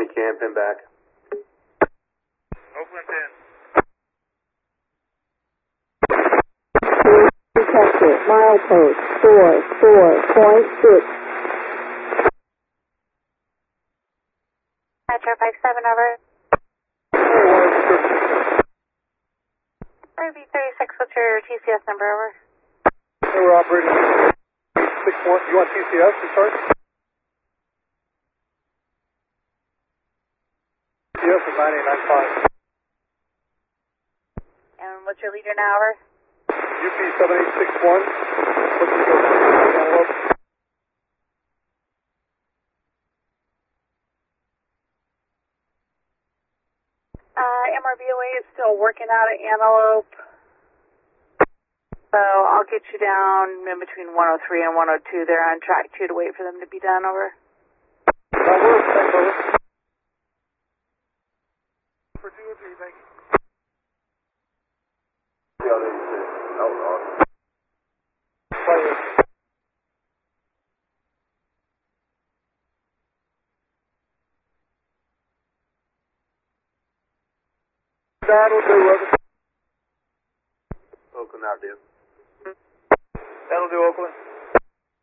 camp and back. Oakland 10. Detected, milepost 44.6. Metro 57, over. RV36, what's your TCS number, over? Hey, we're operating 61. You want TCS to start? TCS is 9895. And what's your leader now, over? UP 7861. What's your go? MRVOA is still working out at Antelope. So I'll get you down in between 103 and 102 there on track 2 to wait for them to be done, over. That works, thanks, over. For 2 or 3, thank you. That'll do, Oakland. Oakland out, dude. That'll do, Oakland.